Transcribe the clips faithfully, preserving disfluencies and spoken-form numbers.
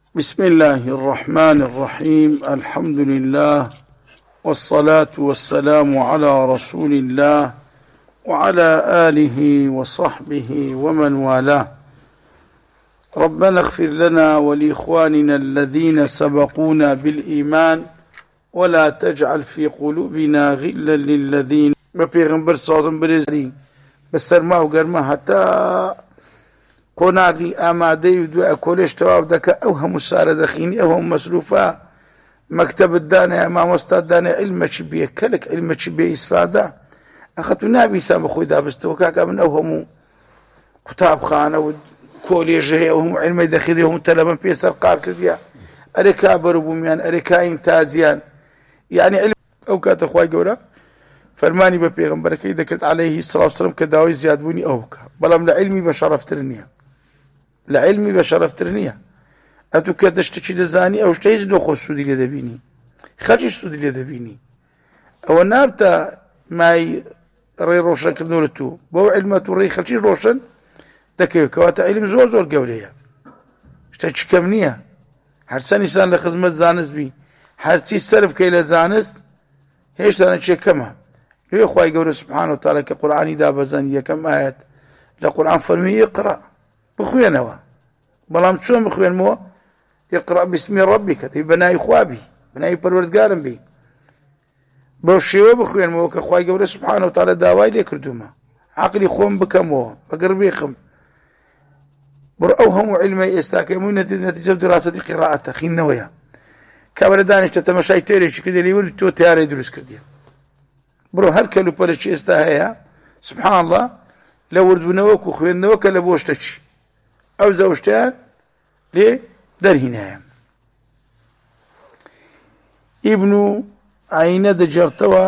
بسم الله الرحمن الرحيم. الحمد لله والصلاة والسلام على رسول الله وعلى آله وصحبه ومن والاه. ربنا اغفر لنا ولإخواننا الذين سبقونا بالإيمان ولا تجعل في قلوبنا غلا للذين بپیغمبر سازم برزري بسرما و گرما حتى قۆناغی ئامادەی و دوای کۆلێژ تەواو دەکە ئەو هەموو سارە دەخینی ئەو هەموو مەسروفە مەکتەبت دانێ مامۆستات دانێ علمەکی بێ کەلک علمەکی بێ ئیسفادە ئەخەت و نابیسان بە خۆی دابستەوە کاکە من ئەو هەموو قوتابخانە و کۆلێژە هەیە ئەو هەموو علمەی دەخیدی هەموو تەلەمە پێسەر قار کردیە ئەرێ کا بەروبوومیان ئەرێ کا ئینتاجیان یعنی علم ئەو کاتە خوای گەورە فەرمانی بە پێغەمبەرەکەی دەکرد عەلەیهی السەڵاتو وەسەلام کە داوای زیادبوونی ئەو بکە بەڵام لە علمی بە شەرەفتر نییە لە علمی بە شەرەفتر نییە ئەتوو کە دەشتێکی دەزانی ئەو شتە هیچ دۆخۆ سوودی لێ دەبینی خەڵکیش سوودی لێ دەبینی ئەوە نابتە مای ڕێی ڕۆشنکردنەوە لە تو بۆ علمەت و ڕێی خەڵکیش ڕۆشن دەکەوێت کەواتە علم زۆر زۆر گەورەیە شتێکی کەم نییە هەرچەند ئینسان لە خزمەت زانست بی هەرچی سەرف کەی لە زانست هێشتا نەچێ کەمە لێ خوای گەورە سوبحانەهو وتەعالە کە قورئانی دابەزەن یەکەم ئایەت لە قورئان فەرمی ئیقرا بخوێنەوە بەڵام چۆن بخوێنمەوە ئیقرا بسمی ڕەبیکە دەی بەناوی خوا بی بەناوی پەروەردگارم بی بەو شێوە بخوێنمەوە کە خوای گەورە سوبحانەهو وتەعالە داوای لێ کردومە عەقلی خۆم بکەمەوە بەگڕ بێخم بڕ ئەو هەموو علمەی ئێستا کە هەمووی نەتیجە دراستەی قیرائەتە خوێندنەوەیە کابرا دانیشتە تەماشای تێرێکی کردی لێوەری تۆ تیارەی دروست کردیە بڕۆ هەر کەلوپەلێکی ئێستا هەیە سوبحان الله لە وردبوونەوەک و خوێندنەوە کە لە بۆ شتێکی ئەو زەوشتیان لێ دەرهینایە ئیبن و عەینە دەجێڕتەوە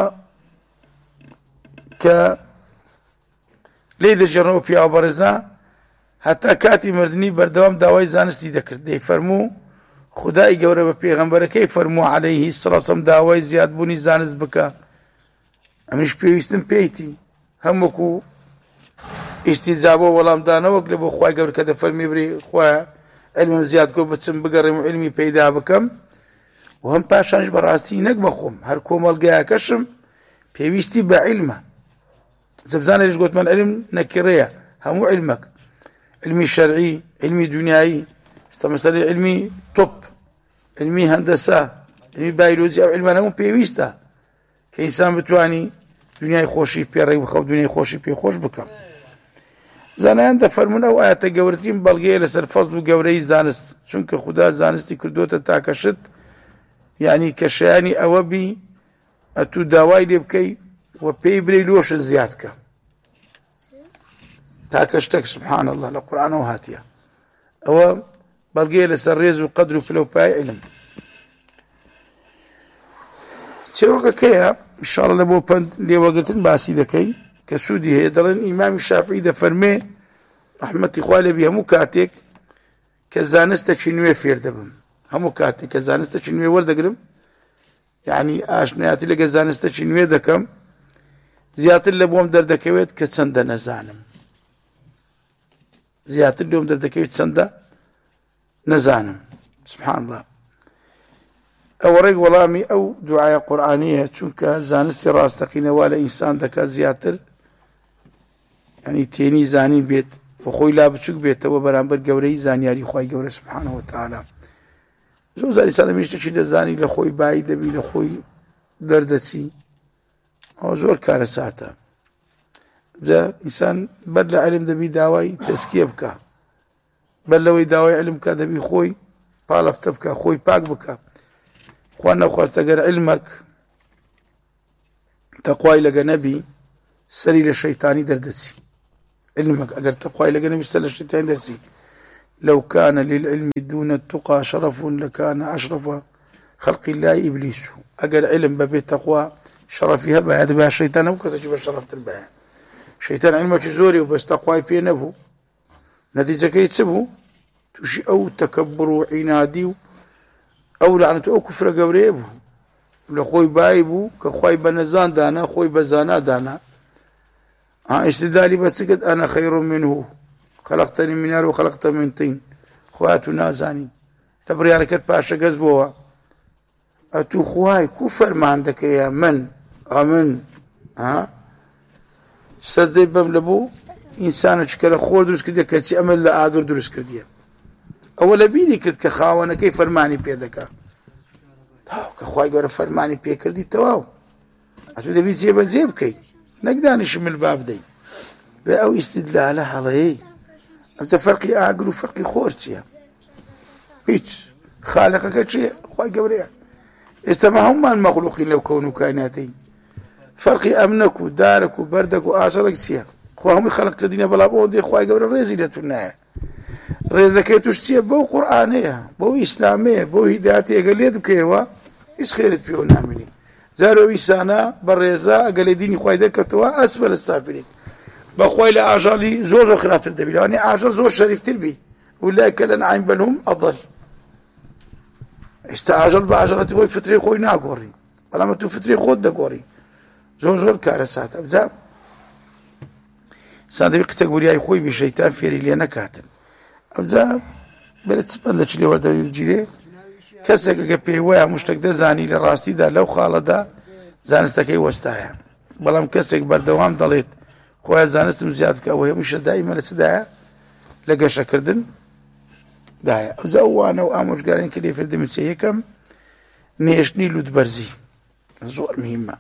کە لێ دەجێڕنەوە پیاوە بەڕێزە هەتا کاتی مردنی بەردەوام داوای زانستی دەکرد دەی فەرموو خودای گەورە بە پێغەمبەرەکەی فەرموو عەلەیهی السەڵاتو وەسەلام داوای زیادبوونی زانست بکە ئەمنیش پێویستم پێیتی هەمووەکو ئیستیجابە وەڵامدانەوەک لە بۆ خوای گەورە کە دەفەرمی بری خوایە علمم زیاد کۆ بچم بگەڕێم و علمی پەیدا بکەم و هەم پاشانش بەڕاستی نەک بەخۆم هەر کۆمەڵگەیەکەشم پێویستی بە علمە زەبزانێش گوتمان علم نەکیڕەیە هەموو علمەک علمی شەرعی علمی دونیایی ئێستا مەسەلەی علمی تۆپ علمی هەندەسە علمی بایۆلۆجی ئەو علمانە هەموو پێویستە کە ئینسان بتوانی دنیای خۆشی پێڕێ بخە و دنیای خۆشی پێخۆش بکەم زانایان دەفەرمون ئەو ئاەتە گەورەترین بەڵگەیە لەسەر فەزڵ و گەورەی زانست چونکە خوددا زانستی کردوتە تاکەشت یعنی کە شایانی ئەوە بی ئەتوو داوای لێ بکەی و پێی برەی لۆشت زیاد کە تاکەشتێک سوبحان الله لە قورئانەوە هاتیە ئەوە بەڵگەیە لەسەر ڕێز و قەدر و پلە و پای علم چێوەکەکەیە ئینشاءڵڵا لە بۆ پند لێوەگرتن باسی دەکەی کە سوودی هەیە دەڵێن ئیمامی شافعی دەفەرمێ ڕەحمەتی خوا لێبی هەموو کاتێک کە زانستێکی نوێ فێر دەبم هەموو کاتێک کە زانستێکی نوێ وەردەگرم یعنی ئاشنایەتی لەگە زانستێکی نوێ دەکەم زیاتر لە بۆم دەردەکەوێت کە چەندە نەزانم زیاتر لێم دەردەکەوێت چەندە نەزانم سوبحان الله ئەوە ڕێک وەڵامی ئەو دوعایە قورئانییە چونکە زانستی ڕاستەقینەوە لە ئینسان دەکات زیاتر یعنی تێنی زانی بێت بە خۆی لا بچووک بێتەوە بەرامبەر گەورەی زانیاری خوای گەورە سوبحانەهو وتەعالە زۆر زار ئینسان دەبینی شتێکی دەزانی لە خۆی بایی دەبی لە خۆی دەردەچی ئەوە زۆر کارە ساتە جا ئینسان بەر لە عیلم دەبی داوای تەزکیە بکە بەر لەوەی داوای عیلم بکە دەبی خۆی پاڵەفتە بکە خۆی پاک بکە خوا نەخواست ئەگەر علمەک تەقوای لەگە نەبی سەری لە شەیتانی دەردەچی علمەک ئەگەر تەقوای لەگە نەبی سەر لە شەیتانی دەرچی لەو کانە للعلم دون التقى شرف لكان أشرف خلق الله إبليس ئەگەر علم بەبێ تەقوا شەرەفی هەبایە دەبێ شەیتان هەموو کەسێکی بە شەرەفتر بایە شەیتان علمەکی زۆری و بەس تەقوای پێ نەبوو نەتیجەکەی چ بوو تووشی ئەو تەکەببڕ و عینادی و ئەو لعنەت ئەو کوفرە گەورەیە بوو لە خۆی بای بوو کە خوای بە نەزان دانا خۆی بە زانا دانا استدلالی بە چ کرد ئەنە خەیڕ منه خەلەقتەنی من نار و خەلەقتە من طین خۆیان تو نازانی لبريانكت باشا قزبوها أتو خواي كفر ما عندك يا من غمن ها سدي بم لبو إنسان شكله خور درس كرديا كتشي أمل لا آدر درس كرديا أولا بيدي كرد كخاوانا كيف فرماني بيدك تاو كخواي قرا فرماني بي كردي تواو أتو دبي زيب زيب كي نقدانش من الباب دي بأو استدلالها عليه أنت فرقي أعقل وفرقي خورتيا هيش خالقك شيء خواي قبريا استمع هم المخلوقين لو كونوا كائناتين فرقي أمنك ودارك وبردك وآشرك سيا خواهم خلق الدنيا بلا بودي خواي قبر الرزي لتناها رزكي تشتيا بو قرآنية بو إسلامية بو هداياتي أقليت بكيوا إيش خيرت فيه نعملي زارو إنسانا بالرزا أقل ديني خواي دركتوا أسفل السافلين بخواي لأعجالي زوج خلاف الدبيل يعني أعجال زوج شريف تربي ولا كلن عين بلهم أضل استعجل بعجلتي خوي فتري خوي ناقوري ولا ما تو فتري خود دقوري زوج زوج كارثات أبزا صادق تقولي أي خوي بشيطان في ريلينا كاتم أبزا بلت سبندش لي ورد الجيري كسك جبي ويا مشتاق ده زاني لراستي ده لو خالده زانستكي وستايا بلام كسك بردوام ضليت خويا زانست مزياد كأوه مش دائما لسدايا لقى شكردن دايا زوانا وامش قالين كلي فرد من سيكم نيشني لود برزي زور مهمة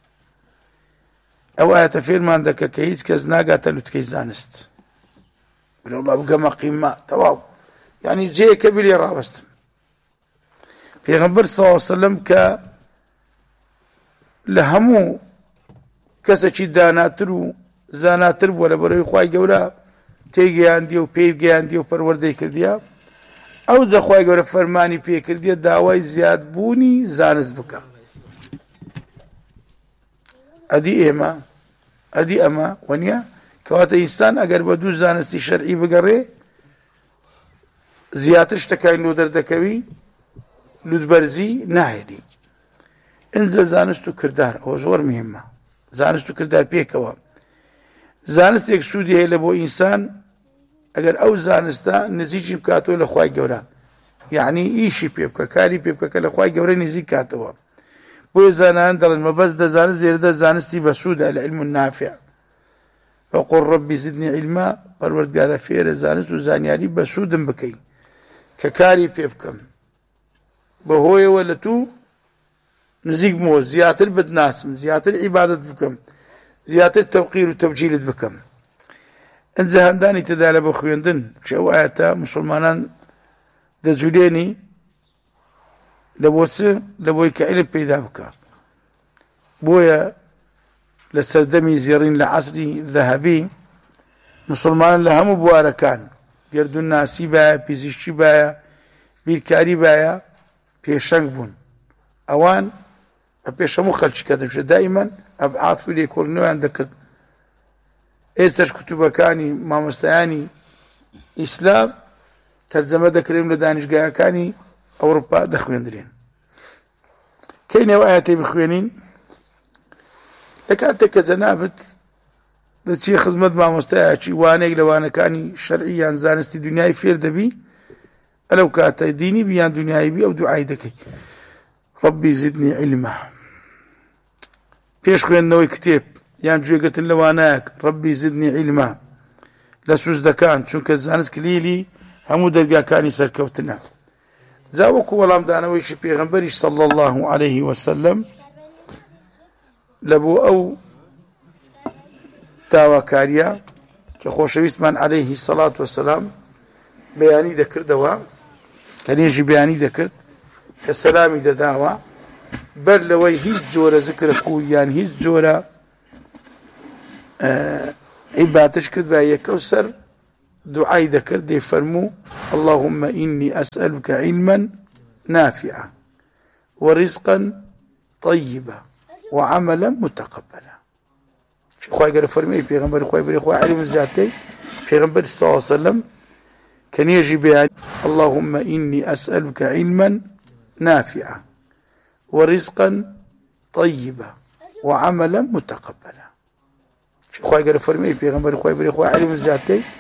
او ايتا فيلم عندك كيس كزنا قاتلوت كيس زانست بل الله بقى ما قيمة تواو يعني جي كبير يرابست پیغمبر صلى الله عليه وسلم ك لهمو كسا چی داناترو زاناتر ولا بروي خواي گورا تيگيان ديو پيگيان ديو پروردي کردیا او ز خواي گورا فرماني پي کردیا داوای زیاد بوني زانس بکا ادي ايما ادي اما ونيا كواتا انسان اگر بدو زانستی شرعي بگره زياتش تكاين لو دردكوي لودبرزي ناهدي انزل زانستو كردار او زور مهمة زانستو كردار بيكوا زانست يك سودي هي لبو انسان اگر او زانستا نزيجي بكاتو لخواي گورا يعني ايشي بيبكا كاري بيبكا لخواي گورا نزيج كاتوا بو زانان دلن مبز ده زانست زير ده زانستي بسود العلم النافع وقل ربي زدني علما پروردگار قال فير زانست وزانياري بسودن بكي ككاري بيبكم بهوي ولا تو نزيق مو زيادة بدناسم زيادة العبادة بكم زيادة التوقير والتبجيل بكم انزه هنداني تدال بخويندن شو آياتا مسلمانان دجوليني لبوتس لبوي كعلم بيدا بكا بويا لسردمي زيارين لعصري ذهبي مسلمان لهم بواركان يردو الناسي بايا بيزيشي بايا بيركاري بايا بيشنگ بون اوان بيشمو خلش كتبش دائما ابعاث لي كل نوع ذكرت ايستش كتبكاني ما مستياني اسلام ترجمه ذكرين لدانشگاه كاني اوروبا دخويندرين كاين اياتي بخوينين لكاتك زنابت دشي خدمت ما مستياشي وانيق لوانا كاني شرعيا زانستي دنياي فير دبي لو كانت ديني بيان دنياي بي او دعاي دكي ربي زدني علما فيش خوين نوي كتاب يان جويقة لواناك ربي زدني علما لسوز دكان چونك الزانس كليلي همو درقا كاني سركوتنا زاوكو ولام دانويش بيغنبريش صلى الله عليه وسلم لبو او تاوى كاريا كخوشويست من عليه الصلاة والسلام بياني ذكر دوا كان يجي بياني ذكرت كسلامي دداوا بل لوي هيج جورة ذكر كويان هيج جورة آه عبادتش كرد بها يكوسر دعاء ذكر دي فرمو اللهم إني أسألك علما نافعا ورزقا طيبا وعملا متقبلا شو خواهي قال فرمي بيغمبر خواهي بري خواهي علم الزاتي بيغمبر صلى الله عليه وسلم كان يجي بياني اللهم إني أسألك علما نافعا ورزقا طيبا وعملا متقبلا شو خواهي قال فرمي بيغمبر خواهي بري خواهي علم الزاتي